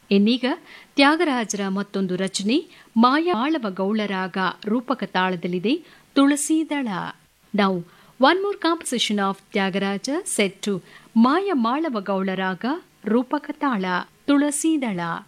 ಇನ್ನೀಗ ತ್ಯಾಗರಾಜರ ಮತ್ತೊಂದು ರಚನೆ ಮಾಯಮಾಳವ ಗೌಳರಾಗ ರೂಪಕ ತಾಳದಲ್ಲಿದೆ ತುಳಸೀದಳ. Now, one more composition of Tyagaraja set to ಮಾಯಮಾಳವ ಗೌಳರಾಗ ರೂಪಕ ತಾಳ ತುಳಸೀದಳ.